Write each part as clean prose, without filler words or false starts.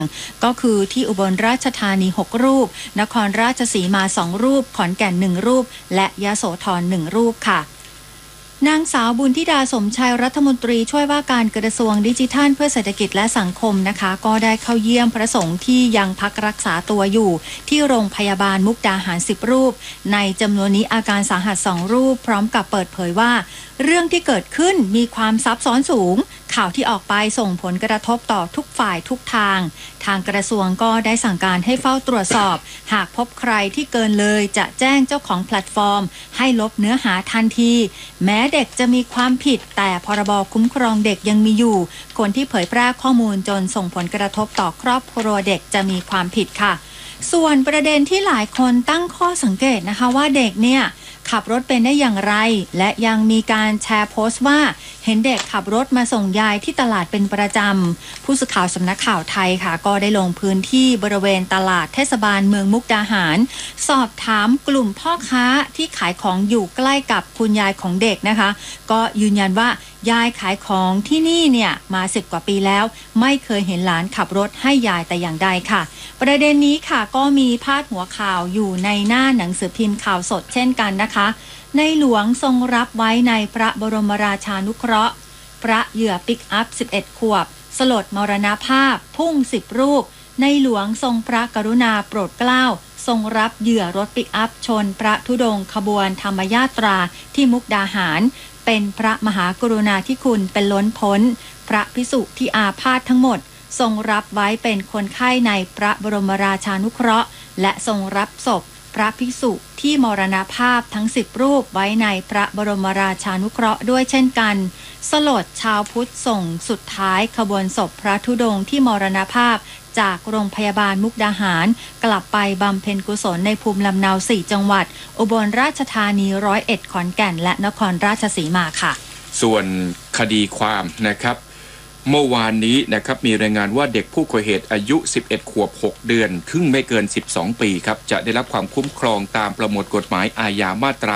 ก็คือที่อุบลราชธานี6รูปนครราชสีมา2รูปขอนแก่น1รูปและยโสธร1รูปค่ะนางสาวบุญธิดาสมชัยรัฐมนตรีช่วยว่าการกระทรวงดิจิทัลเพื่อเศรษฐกิจและสังคมนะคะก็ได้เข้าเยี่ยมพระสงฆ์ที่ยังพักรักษาตัวอยู่ที่โรงพยาบาลมุกดาหาร10รูปในจำนวนนี้อาการสาหัส2รูปพร้อมกับเปิดเผยว่าเรื่องที่เกิดขึ้นมีความซับซ้อนสูงข่าวที่ออกไปส่งผลกระทบต่อทุกฝ่ายทุกทางทางกระทรวงก็ได้สั่งการให้เฝ้าตรวจสอบหากพบใครที่เกินเลยจะแจ้งเจ้าของแพลตฟอร์มให้ลบเนื้อหาทันทีแม้เด็กจะมีความผิดแต่พรบคุ้มครองเด็กยังมีอยู่คนที่เผยแพร่ข้อมูลจนส่งผลกระทบต่อครอบครัวเด็กจะมีความผิดค่ะส่วนประเด็นที่หลายคนตั้งข้อสังเกตนะคะว่าเด็กเนี่ยขับรถเป็นได้อย่างไรและยังมีการแชร์โพสต์ว่าเห็นเด็กขับรถมาส่งยายที่ตลาดเป็นประจำผู้สื่อข่าวสำนักข่าวไทยค่ะก็ได้ลงพื้นที่บริเวณตลาดเทศบาลเมืองมุกดาหารสอบถามกลุ่มพ่อค้าที่ขายของอยู่ใกล้กับคุณยายของเด็กนะคะก็ยืนยันว่ายายขายของที่นี่เนี่ยมา10 กว่าปีแล้วไม่เคยเห็นหลานขับรถให้ยายแต่อย่างใดค่ะประเด็นนี้ค่ะก็มีพาดหัวข่าวอยู่ในหน้าหนังสือพิมพ์ข่าวสดเช่นกันนะคะในหลวงทรงรับไว้ในพระบรมราชานุเคราะห์พระเหยื่อปิกอัพ11ขวบสลดมรณภาพพุ่ง10รูปในหลวงทรงพระกรุณาโปรดเกล้าทรงรับเหยื่อรถปิกอัพชนพระธุดงค์ขบวนธรรมยาตราที่มุกดาหารเป็นพระมหากรุณาธิคุณเป็นล้นพ้นพระภิกษุที่อาพาธทั้งหมดทรงรับไว้เป็นคนไข้ในพระบรมราชานุเคราะห์และทรงรับศพพระภิกษุที่มรณภาพทั้ง10รูปไว้ในพระบรมราชานุเคราะห์ด้วยเช่นกันสลดชาวพุทธส่งสุดท้ายขบวนศพพระธุดงค์ที่มรณภาพจากโรงพยาบาลมุกดาหารกลับไปบำเพ็ญกุศลในภูมิลำเนา4จังหวัดอุบลราชธานี101ขอนแก่นและนครราชสีมาค่ะส่วนคดีความนะครับเมื่อวานนี้นะครับมีรายงานว่าเด็กผู้ก่อเหตุอายุ11 ขวบ 6 เดือนครึ่งไม่เกิน12 ปีครับจะได้รับความคุ้มครองตามประมวลกฎหมายอาญามาตรา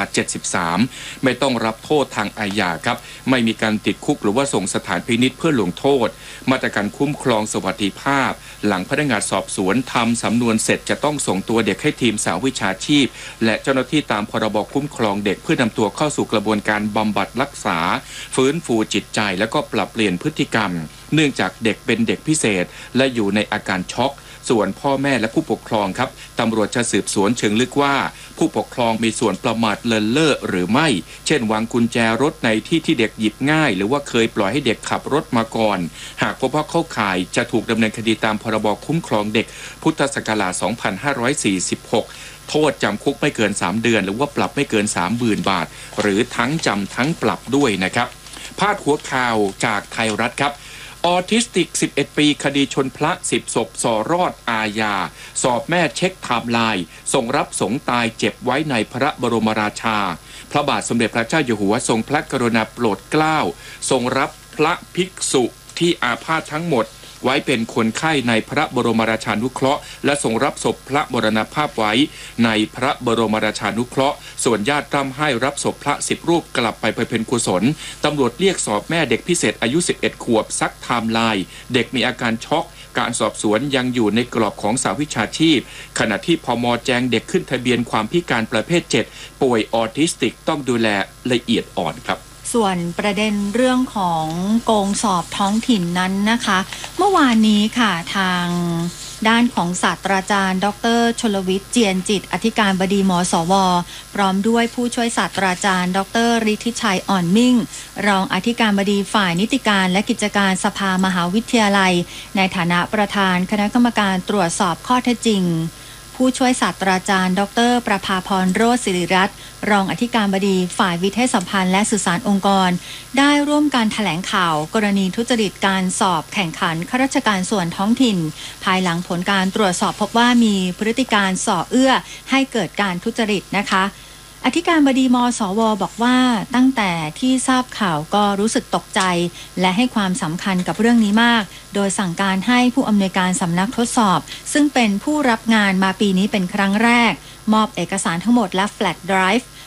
73ไม่ต้องรับโทษทางอาญาครับไม่มีการติดคุกหรือว่าส่งสถานพินิจเพื่อลงโทษมาตรการคุ้มครองสวัสดิภาพหลังพนักงานสอบสวนทำสำนวนเสร็จจะต้องส่งตัวเด็กให้ทีมสหวิชาชีพและเจ้าหน้าที่ตามพรบคุ้มครองเด็กเพื่อนำตัวเข้าสู่กระบวนการบำบัดรักษาฟื้นฟูจิตใจและก็ปรับเปลี่ยนพฤติกรรมเนื่องจากเด็กเป็นเด็กพิเศษและอยู่ในอาการช็อกส่วนพ่อแม่และผู้ปกครองครับตำรวจจะสืบสวนเชิงลึกว่าผู้ปกครองมีส่วนประมาทเลินเล่อหรือไม่เช่นวางกุญแจรถในที่ที่เด็กหยิบง่ายหรือว่าเคยปล่อยให้เด็กขับรถมาก่อนหากพบว่าเข้าข่ายจะถูกดำเนินคดีตามพรบคุ้มครองเด็กพุทธศักราช2546โทษจำคุกไม่เกิน3เดือนหรือว่าปรับไม่เกิน 30,000 บาทหรือทั้งจำทั้งปรับด้วยนะครับพาดหัวข่าวจากไทยรัฐครับออทิสติก11 ปีคดีชนพระ10 ศพสอรอดอาญาสอบแม่เช็คไทม์ไลน์ส่งรับสงตายเจ็บไว้ในพระบรมราชาพระบาทสมเด็จพระเจ้าอยู่หัวทรงพระกรุณาโปรดเกล้าทรงรับพระภิกษุที่อาพาธทั้งหมดไว้เป็นคนไข้ในพระบรมราชานุเคราะห์และทรงรับศพพระมรณภาพไว้ในพระบรมราชานุเคราะห์ส่วนญาติร่ำให้รับศพพระ10 รูปกลับไปบำเพ็ญกุศลตำรวจเรียกสอบแม่เด็กพิเศษอายุ11 ขวบซักไทม์ไลน์เด็กมีอาการช็อกการสอบสวนยังอยู่ในกรอบของสาวิชาชีพขณะที่พม.แจ้งเด็กขึ้นทะเบียนความพิการประเภท7ป่วยออทิสติกต้องดูแลละเอียดอ่อนครับส่วนประเด็นเรื่องของโกงสอบท้องถิ่นนั้นนะคะเมื่อวานนี้ค่ะทางด้านของศาสตราจารย์ดร.ชลวิทย์เจียนจิตอธิการบดีมสว.พร้อมด้วยผู้ช่วยศาสตราจารย์ดร.ฤทธิชัยอ่อนมิ่งรองอธิการบดีฝ่ายนิติการและกิจการสภามหาวิทยาลัยในฐานะประธานคณะกรรมการตรวจสอบข้อเท็จจริงผู้ช่วยศาสตราจารย์ดร.ประภาพรโรจน์ศิริรัตน์รองอธิการบดีฝ่ายวิทยาสัมพันธ์และสื่อสารองค์กรได้ร่วมการแถลงข่าวกรณีทุจริตการสอบแข่งขันข้าราชการส่วนท้องถิ่นภายหลังผลการตรวจสอบพบว่ามีพฤติการส่อเอื้อให้เกิดการทุจริตนะคะ อธิการบดีมสว.บอกว่าตั้งแต่ที่ทราบข่าวก็รู้สึกตกใจและให้ความสำคัญกับเรื่องนี้มากโดยสั่งการให้ผู้อำนวยการสำนักทดสอบซึ่งเป็นผู้รับงานมาปีนี้เป็นครั้งแรกมอบเอกสารทั้งหมดและแฟลชไดรฟ์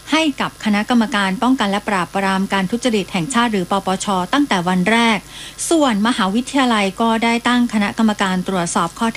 ให้กับคณะกรรมการป้องกันและปราบปรามการทุจริตแห่งชาติหรือปปช.ตั้งแต่วันแรกส่วนมหาวิทยาลัยก็ได้ตั้งคณะกรรมการตรวจสอบข้อเท็จจริง